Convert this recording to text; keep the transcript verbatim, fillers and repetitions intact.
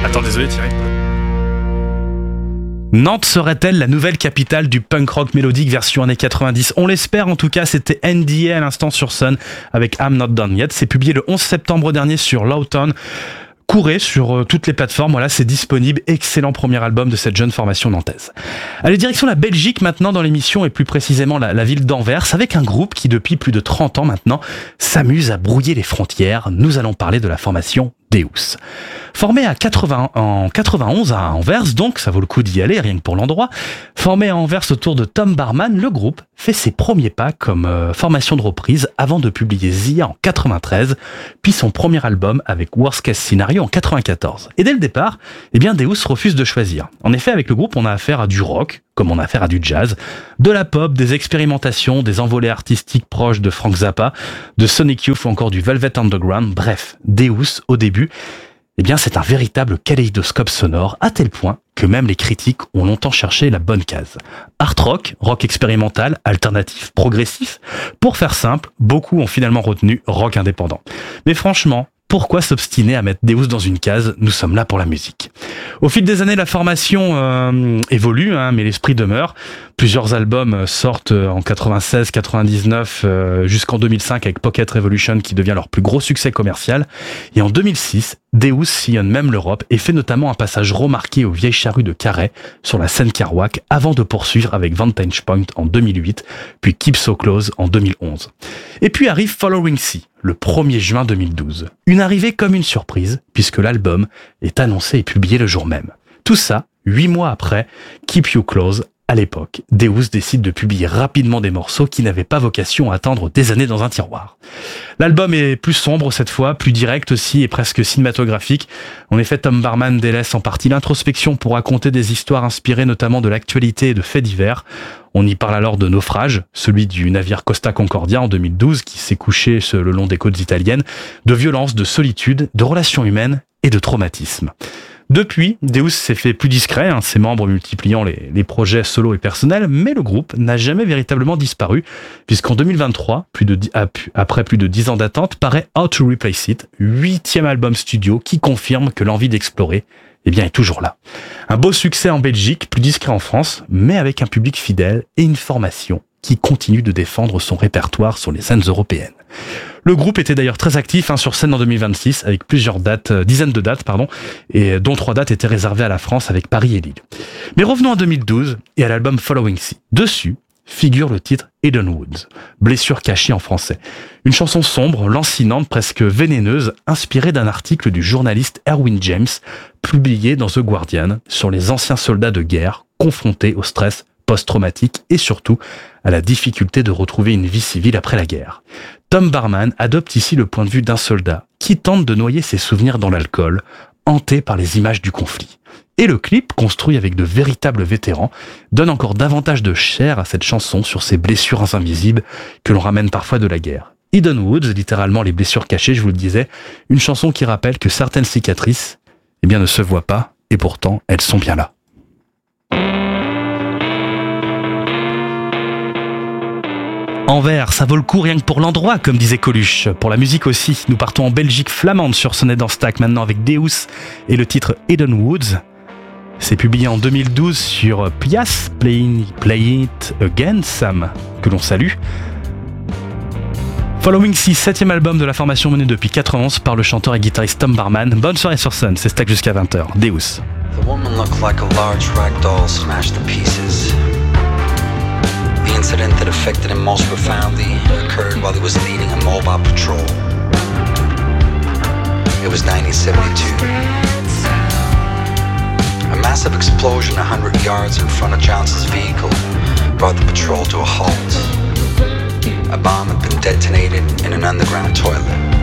Attends, désolé Thierry. Nantes serait-elle la nouvelle capitale du punk rock mélodique version années quatre-vingt-dix? On l'espère, en tout cas, c'était N D A à l'instant sur Sun avec I'm Not Done Yet. C'est publié le onze septembre dernier sur Lawton. Courez sur euh, toutes les plateformes, voilà, c'est disponible. Excellent premier album de cette jeune formation nantaise. Allez, direction la Belgique maintenant dans l'émission, et plus précisément la, la ville d'Anvers, avec un groupe qui depuis plus de trente ans maintenant s'amuse à brouiller les frontières. Nous allons parler de la formation Deus. Formé à quatre-vingts, en quatre-vingt-onze à Anvers, donc ça vaut le coup d'y aller, rien que pour l'endroit. Formé à Anvers autour de Tom Barman, le groupe fait ses premiers pas comme euh, formation de reprise avant de publier Zia en quatre-vingt-treize, puis son premier album avec Worst Case Scenario en quatre-vingt-quatorze. Et dès le départ, eh bien Deus refuse de choisir. En effet, avec le groupe, on a affaire à du rock, comme on a affaire à du jazz, de la pop, des expérimentations, des envolées artistiques proches de Frank Zappa, de Sonic Youth ou encore du Velvet Underground. Bref, Deus, au début, eh bien, c'est un véritable kaléidoscope sonore, à tel point que même les critiques ont longtemps cherché la bonne case. Art rock, rock expérimental, alternatif, progressif. Pour faire simple, beaucoup ont finalement retenu rock indépendant. Mais franchement, pourquoi s'obstiner à mettre Deus dans une case? Nous sommes là pour la musique. Au fil des années, la formation euh, évolue, hein, mais l'esprit demeure. Plusieurs albums sortent en quatre-vingt-seize quatre-vingt-dix-neuf euh, jusqu'en deux mille cinq avec Pocket Revolution qui devient leur plus gros succès commercial. Et en deux mille six, Deus sillonne même l'Europe et fait notamment un passage remarqué aux Vieilles Charrues de Carhaix sur la scène Kerouac avant de poursuivre avec Vantage Point en deux mille huit, puis Keep So Close en deux mille onze. Et puis arrive Following Sea, le premier juin deux mille douze. Une arrivée comme une surprise, puisque l'album est annoncé et publié le jour même. Tout ça, huit mois après Keep You Close. À l'époque, Deus décide de publier rapidement des morceaux qui n'avaient pas vocation à attendre des années dans un tiroir. L'album est plus sombre cette fois, plus direct aussi et presque cinématographique. En effet, Tom Barman délaisse en partie l'introspection pour raconter des histoires inspirées notamment de l'actualité et de faits divers. On y parle alors de naufrage, celui du navire Costa Concordia en deux mille douze qui s'est couché le long des côtes italiennes, de violence, de solitude, de relations humaines et de traumatisme. Depuis, Deus s'est fait plus discret, hein, ses membres multipliant les, les projets solo et personnels, mais le groupe n'a jamais véritablement disparu, puisqu'en deux mille vingt-trois, plus de, après plus de dix ans d'attente, paraît How to Replace It, huitième album studio qui confirme que l'envie d'explorer eh bien, est toujours là. Un beau succès en Belgique, plus discret en France, mais avec un public fidèle et une formation qui continue de défendre son répertoire sur les scènes européennes. Le groupe était d'ailleurs très actif hein, sur scène en deux mille vingt-six avec plusieurs dates, euh, dizaines de dates pardon, et dont trois dates étaient réservées à la France avec Paris et Lille. Mais revenons en deux mille douze et à l'album Following Sea. Dessus figure le titre Hidden Woods, blessure cachée en français. Une chanson sombre, lancinante, presque vénéneuse, inspirée d'un article du journaliste Erwin James, publié dans The Guardian sur les anciens soldats de guerre confrontés au stress post-traumatique et surtout à la difficulté de retrouver une vie civile après la guerre. Tom Barman adopte ici le point de vue d'un soldat qui tente de noyer ses souvenirs dans l'alcool, hanté par les images du conflit. Et le clip, construit avec de véritables vétérans, donne encore davantage de chair à cette chanson sur ces blessures invisibles que l'on ramène parfois de la guerre. Hidden Woods, littéralement les blessures cachées, je vous le disais, une chanson qui rappelle que certaines cicatrices, eh bien, ne se voient pas, et pourtant, elles sont bien là. Anvers, ça vaut le coup rien que pour l'endroit, comme disait Coluche. Pour la musique aussi, nous partons en Belgique flamande sur Sonnet dans Stack maintenant avec Deus et le titre Hidden Woods. C'est publié en deux mille douze sur Pias, Play, Play It Again, Sam, que l'on salue. Following Sea, septième album de la formation menée depuis quatre-vingt-onze par le chanteur et guitariste Tom Barman. Bonne soirée sur Sun, c'est Stack jusqu'à vingt heures. Deus. The woman looked like a large ragdoll smashed to pieces. The incident that affected him most profoundly occurred while he was leading a mobile patrol. It was nineteen seventy-two. A massive explosion a hundred yards in front of Johnson's vehicle brought the patrol to a halt. A bomb had been detonated in an underground toilet.